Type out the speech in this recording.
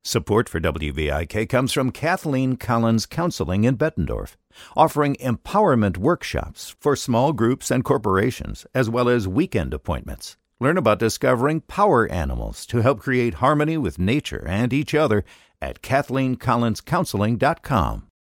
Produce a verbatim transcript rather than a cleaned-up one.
Support for W V I K comes from Kathleen Collins Counseling in Bettendorf, offering empowerment workshops for small groups and corporations, as well as weekend appointments. Learn about discovering power animals to help create harmony with nature and each other at kathleen collins counseling dot com.